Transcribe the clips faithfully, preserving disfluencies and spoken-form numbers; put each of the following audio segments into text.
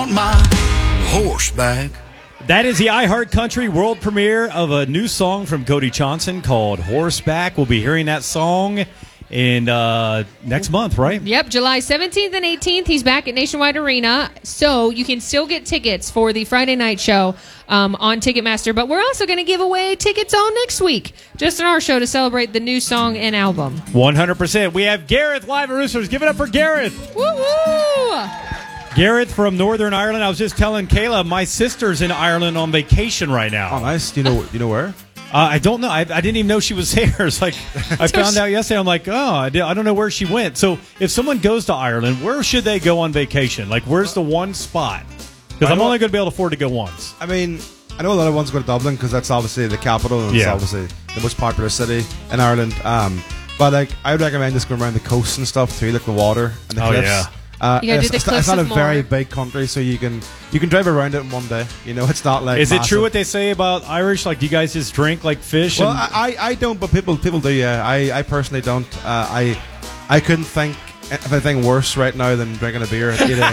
on my horseback. That is the iHeartCountry world premiere of a new song from Cody Johnson called Horseback. We'll be hearing that song in uh, next month, right? Yep, July seventeenth and eighteenth. He's back at Nationwide Arena. So you can still get tickets for the Friday night show um, on Ticketmaster. But we're also going to give away tickets all next week, just on our show to celebrate the new song and album. one hundred percent. We have Gareth live at Roosters. Give it up for Gareth. Woo-woo! Gareth from Northern Ireland. I was just telling Kayla, my sister's in Ireland on vacation right now. Oh, nice. Do you know, do you know where? Uh, I don't know. I, I didn't even know she was there. It's like I found out yesterday. I'm like, oh, I, did, I don't know where she went. So if someone goes to Ireland, where should they go on vacation? Like, where's the one spot? Because I'm only going to be able to afford to go once. I mean, I know a lot of ones go to Dublin because that's obviously the capital and Yeah. it's obviously the most popular city in Ireland. Um, but like, I would recommend just going around the coast and stuff too, like the water and the Oh, cliffs. yeah. Uh, You gotta do it's, the it's not, it's not a cliffs of very Moher. big country, so you can you can drive around it in one day. You know, it's not like. Is it massive. true what they say about Irish? Like, do you guys just drink like fish? Well, and- I, I I don't, but people people do. Yeah, I, I personally don't. Uh, I I couldn't think of anything worse right now than drinking a beer at eight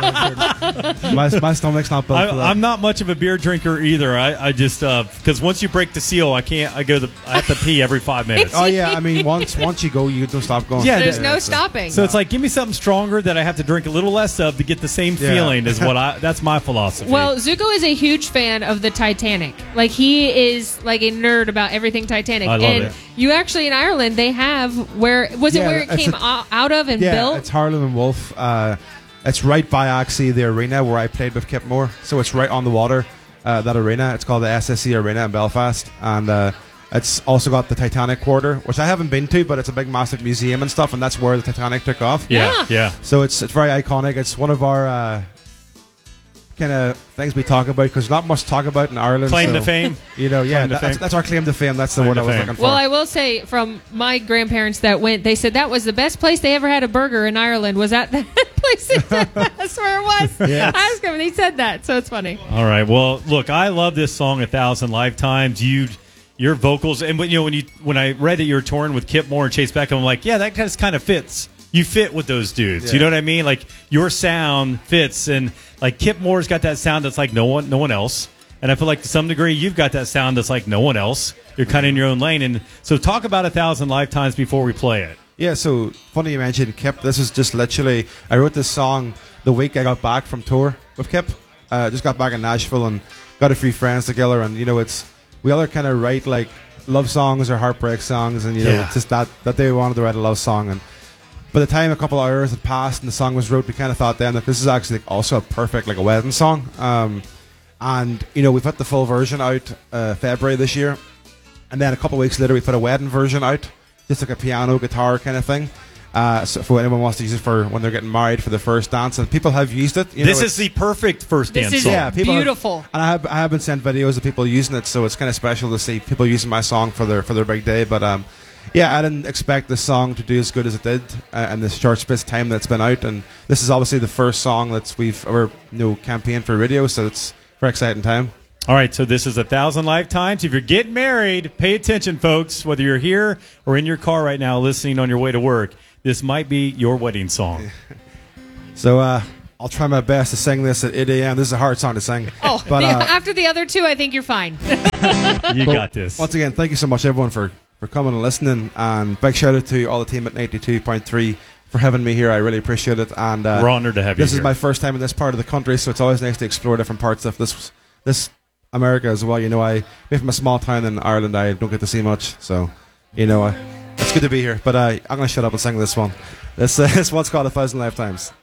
a.m. my my stomach's not built I, for that. I'm not much of a beer drinker either. I, I just because once you break the seal, I can't. I go. The, I have to pee every five minutes. Oh yeah, I mean once once you go, you don't stop going. Yeah, There's Yeah, no so- stopping. So it's like, give me something stronger that I have to drink a little less of to get the same Yeah. feeling. Is what I. That's my philosophy. Well, Zuko is a huge fan of the Titanic. Like, he is like a nerd about everything Titanic. I love and it. you actually in Ireland, they have where was it Yeah, where it it's came a- o- out of and Yeah, built? it's Harlan and Wolf. Uh, it's right by actually the arena where I played with Kip Moore. So it's right on the water. Uh, that arena. It's called the S S C Arena in Belfast, and uh, it's also got the Titanic Quarter, which I haven't been to, but it's a big, massive museum and stuff, and that's where the Titanic took off. yeah, Yeah. yeah. So it's it's very iconic. It's one of our uh, kind of things we talk about because not much to talk about in Ireland. Claim so, to fame. You know, yeah, Claim to that's, fame. that's our claim to fame. That's the Claim word to I was fame. looking for. Well, I will say from my grandparents that went, they said that was the best place they ever had a burger in Ireland. Was at that place? They said that's where it was. Yes. I asked him, and he said that, so it's funny. All right. Well, look, I love this song a thousand lifetimes. You, your vocals, and when you know when you when I read that you were touring with Kip Moore and Chase Beckham, I'm like, yeah, that just kind of fits. You fit with those dudes. Yeah. You know what I mean? Like your sound fits, and like Kip Moore's got that sound that's like no one, no one else. And I feel like to some degree you've got that sound that's like no one else. You're kind of in your own lane. And so talk about a thousand lifetimes before we play it. Yeah, so funny you mentioned Kip. This is just literally, I wrote this song the week I got back from tour with Kip. Uh, just got back in Nashville and got a few friends together, and you know, it's we all kind of write like love songs or heartbreak songs, and you know, Yeah. it's just that that day we wanted to write a love song. And by the time a couple of hours had passed and the song was wrote, we kind of thought then that this is actually like also a perfect like a wedding song. Um, and you know, we put the full version out uh, February this year, and then a couple of weeks later we put a wedding version out, just like a piano guitar kind of thing. Uh, so for anyone who wants to use it for when they're getting married for the first dance, and people have used it. You This know, is the perfect first This dance is song. yeah, people have- beautiful. and I have I have been sent videos of people using it, so it's kind of special to see people using my song for their for their big day. But um, yeah, I didn't expect this song to do as good as it did uh, in this short space of time that it's been out, and this is obviously the first song that's we've ever you know campaigned for radio, so it's a very exciting time. All right, so this is a thousand lifetimes. If you're getting married, pay attention, folks. Whether you're here or in your car right now listening on your way to work, this might be your wedding song. So uh, I'll try my best to sing this at eight a.m. This is a hard song to sing. Oh, but the- uh, after the other two, I think you're fine. You But got this. Once again, thank you so much, everyone, for, for coming and listening. And big shout out to all the team at ninety-two point three for having me here. I really appreciate it. And uh, We're honored to have you This here. is my first time in this part of the country, so it's always nice to explore different parts of this this America as well. You know, I being from a small town in Ireland, I don't get to see much. So, you know, uh, it's good to be here. But uh, I'm going to shut up and sing this one. This, uh, this one's called A Thousand Lifetimes.